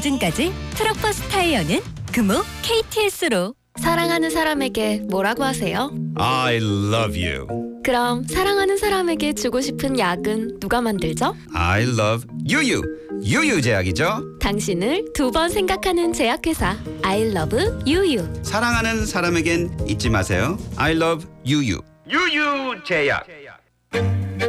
보증까지 트럭버스 타이어는 금호 KTS로. 사랑하는 사람에게 뭐라고 하세요? I love you. 그럼 사랑하는 사람에게 주고 싶은 약은 누가 만들죠? I love 유유. 유유 제약이죠. 당신을 두 번 생각하는 제약회사 I love 유유. 사랑하는 사람에겐 잊지 마세요. I love 유유. 유유 제약.